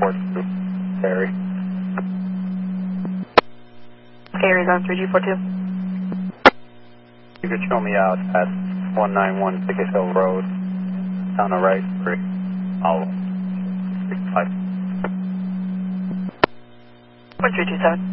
3G42, Gary. Gary's on 3G42. You could show me out at 191 Picket Hill Road, down the right, 3. I'll 65. 1327.